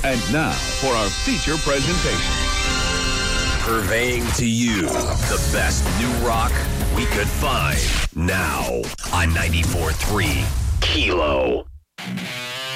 And now for our feature presentation. Purveying to you the best new rock we could find now on 94.3 Kilo.